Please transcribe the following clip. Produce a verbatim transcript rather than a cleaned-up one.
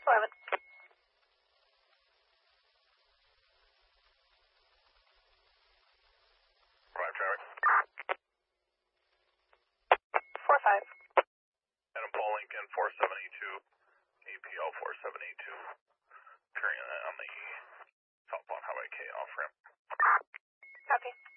eleven. Five traffic. Four five. Adam Paul Lincoln, four seven eight two, A P L four seven eight two, carrying on the southbound highway K off ramp. Copy.